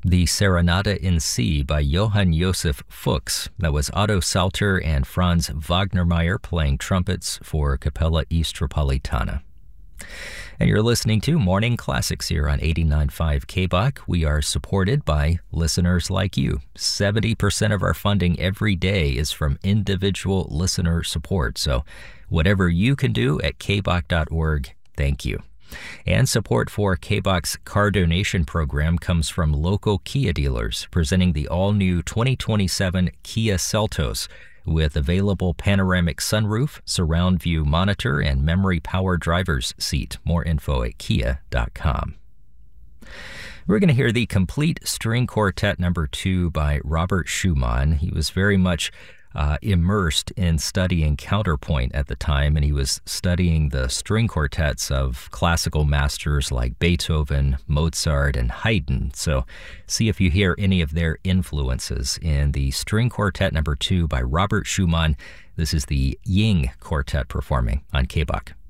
The Serenata in C by Johann Josef Fuchs. That was Otto Salter and Franz Wagnermeyer playing trumpets for Capella Istropolitana. And you're listening to Morning Classics here on 89.5 KBOK. We are supported by listeners like you. 70% of our funding every day is from individual listener support. So whatever you can do at kbok.org, thank you. And support for KBOK's car donation program comes from local Kia dealers presenting the all-new 2027 Kia Seltos with available panoramic sunroof, surround view monitor, and memory power driver's seat. More info at kia.com. We're going to hear the Complete String Quartet No. 2 by Robert Schumann. He was very much immersed in studying counterpoint at the time, and he was studying the string quartets of classical masters like Beethoven, Mozart, and Haydn. So see if you hear any of their influences in the String Quartet No. 2 by Robert Schumann. This is the Ying Quartet performing on KBOK.